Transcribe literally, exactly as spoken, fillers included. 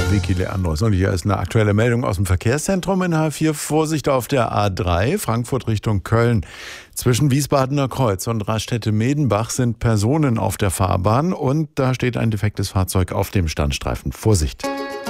Vicky Leandros. Und hier ist eine aktuelle Meldung aus dem Verkehrszentrum in H vier. Vorsicht auf der A drei, Frankfurt Richtung Köln. Zwischen Wiesbadener Kreuz und Raststätte-Medenbach sind Personen auf der Fahrbahn und da steht ein defektes Fahrzeug auf dem Standstreifen. Vorsicht!